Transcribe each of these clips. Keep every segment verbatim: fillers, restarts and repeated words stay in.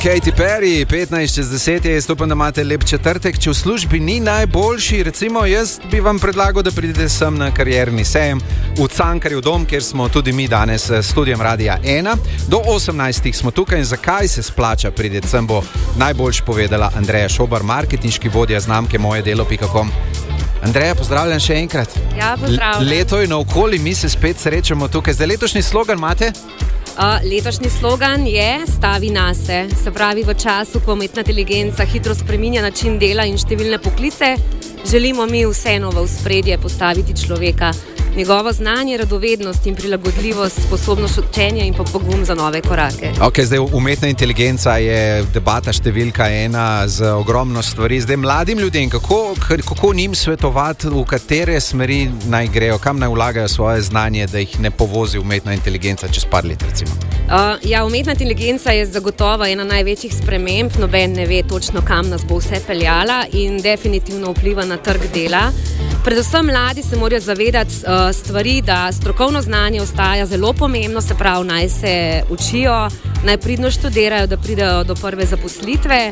Katy Perry, petnajst čez deset je, stopam, da imate lep četrtek. Če v službi ni najboljši, recimo jaz bi vam predlagal, da pridete sem na karierni sejem v Cankarjev dom, kjer smo tudi mi danes s studijem Radia ena. Do osemnajstih smo tukaj in zakaj se splača prideti sem, bo najboljš povedala Andreja Šobar, marketinški vodja znamke moje delo pika com. Andreja, pozdravljam še enkrat. Ja, pozdravljam. Leto je naokoli, mi se spet srečamo tukaj. Zdaj letošnji slogan imate? Uh, letošnji slogan je stavi nase. Se pravi, v času, ko umetna inteligenca hitro spreminja način dela in številne poklice, želimo mi vseeno v ospredje postaviti človeka. Njegovo znanje, radovednost in prilagodljivost, sposobnost učenja in pa pogum za nove korake. Ok, zdaj umetna inteligenca je debata številka ena z ogromno stvari. Zdaj mladim ljudem, kako, kako njim svetovati, v katere smeri naj grejo, kam naj vlagajo svoje znanje, da jih ne povozi umetna inteligenca čez par let, recimo? Uh, ja, umetna inteligenca je zagotovo ena največjih sprememb, noben ne ve točno, kam nas bo vse peljala in definitivno vpliva na trg dela. Predvsem mladi se morajo zavedati uh, stvari, da strokovno znanje ostaja zelo pomembno, se pravi, naj se učijo, naj pridno študirajo, da pridejo do prve zaposlitve.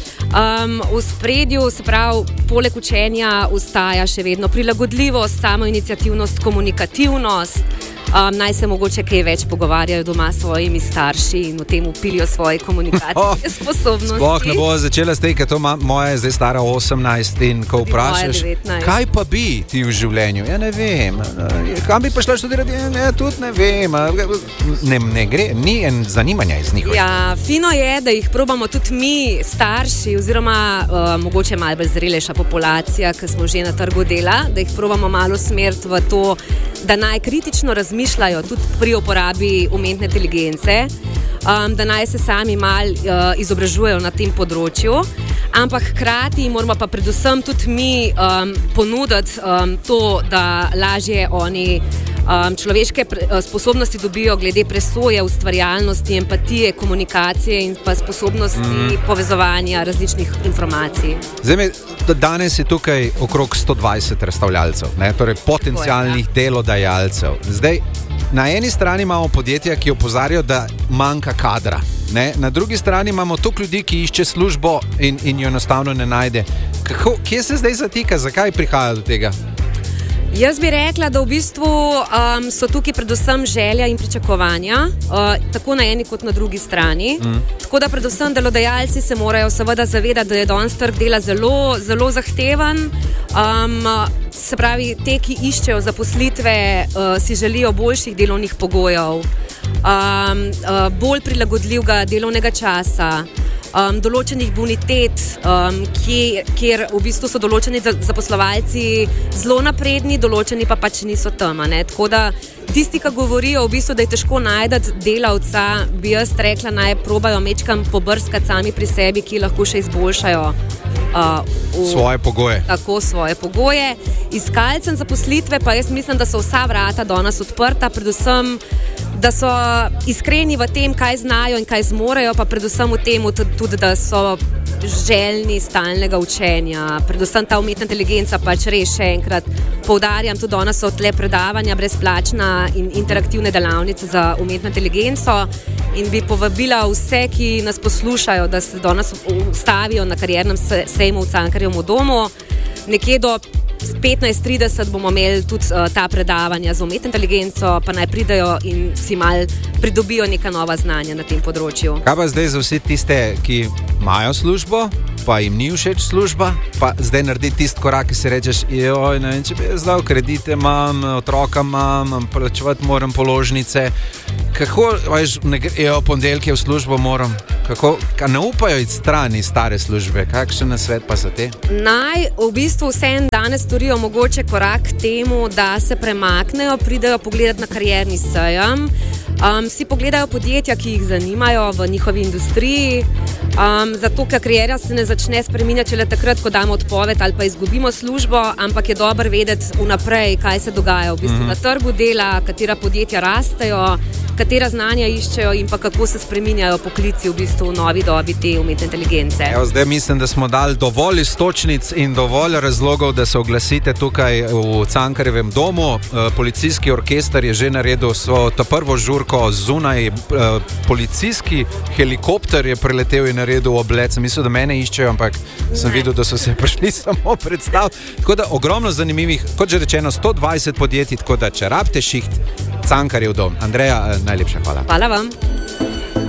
Um, v spredju, se pravi, poleg učenja ostaja še vedno prilagodljivost, samoiniciativnost, komunikativnost. Um, naj se mogoče kaj več pogovarjajo doma s svojimi starši in v tem upilijo svoje komunikacijske sposobnosti. Sploh ne bo začela zdaj, ker to ma, moja je zdaj stara osemnajst in ko vprašaš, kaj pa bi ti v življenju? Ja, ne vem. Kam bi pa šla študirati? Ja, ne, tudi ne vem. Ne, ne gre, ni en zanimanja iz njih. Ja, fino je, da jih probamo tudi mi, starši, oziroma uh, mogoče malo bolj zrelejša populacija, ki smo že na trgu dela, da jih probamo malo smeriti v to, da naj kritično razmišljajo tudi pri uporabi umetne inteligence, um, da naj se sami mal uh, izobražujejo na tem področju, ampak hkrati moramo pa predvsem tudi mi um, ponuditi um, to, da lažje oni um, človeške pre, uh, sposobnosti dobijo glede presoje, ustvarjalnosti, empatije, komunikacije in pa sposobnosti mm. povezovanja različnih informacij. Zdaj me, danes je tukaj okrog sto dvajset razstavljalcev, ne? Torej potencialnih delodajalcev. Zdaj, na eni strani imamo podjetja, ki opozarjajo, da manjka kadra. Ne? Na drugi strani imamo toliko ljudi, ki išče službo in, in jo enostavno ne najde. Kako, kje se zdaj zatika? Zakaj prihaja do tega? Jaz bi rekla, da v bistvu um, so tukaj predvsem želja in pričakovanja, uh, tako na eni kot na drugi strani. Mm. Tako da predvsem delodajalci se morajo seveda zavedati, da je danes trg dela zelo, zelo zahteven. Um, se pravi, te, ki iščejo zaposlitve, uh, si želijo boljših delovnih pogojev, um, uh, bolj prilagodljivega delovnega časa, Um, določenih bonitet, um, kje, kjer v bistvu so določeni zaposlovalci zelo napredni, določeni pa pač niso tam. Ne? Tako da tisti, ki govorijo, v bistvu, da je težko najti delavca, bi jaz rekla, naj probajo mečkam pobrskati sami pri sebi, ki lahko še izboljšajo uh, v, svoje pogoje. Tako, svoje pogoje. Iskalcem zaposlitve pa jaz mislim, da so vsa vrata danes odprta, predvsem da so iskreni v tem, kaj znajo in kaj zmorejo, pa predvsem v tem tudi, da so željni stalnega učenja. Predvsem ta umetna inteligenca pač res še enkrat poudarjam, tudi danes so tle predavanja brezplačna in interaktivne delavnice za umetno inteligenco in bi povabila vse, ki nas poslušajo, da se danes ustavijo na kariernem sejmu v Cankarjevem domu. Nekje do petnajst trideset bomo imeli tudi uh, ta predavanja z umetno inteligenco, pa naj pridejo in si mal pridobijo neka nova znanja na tem področju. Kaj pa zdaj za vse tiste, ki imajo službo, pa jim ni všeč služba, pa zdaj narediti tisti korak, ki si rečeš, joj, ne vem, če bi jaz dal kredite, imam, otroka imam, plačevati moram položnice. Kako, veš, jo, ponedeljke v službo moram, kako, ka ne upajo iti stran iz stare službe, kakšen nasvet pa so te? Naj v bistvu vsem danes storijo mogoče korak k temu, da se premaknejo, pridejo pogledati na karierni sejem, um, si pogledajo podjetja, ki jih zanimajo v njihovi industriji, um, zato ker kariera se ne začne spreminjati šele takrat, ko damo odpoved ali pa izgubimo službo, ampak je dobro vedeti vnaprej, kaj se dogaja v bistvu mm-hmm. na trgu dela, katera podjetja rastejo, katera znanja iščejo in pa kako se spreminjajo poklici v bistvu v novi dobi te umetne inteligence. Evo, zdaj mislim, da smo dali dovolj istočnic in dovolj razlogov, da se oglasite tukaj v Cankarjevem domu. Policijski orkester je že naredil svojo prvo žurko urko zunaj, uh, policijski helikopter je preletel in naredil oblec. Sem mislil, da mene iščejo, ampak sem videl, da so se prišli samo predstaviti. Tako da ogromno zanimivih, kot že rečeno, sto dvajset podjetij, tako da če rabite šiht, Cankarjev dom. Andreja, najlepša hvala. Hvala vam.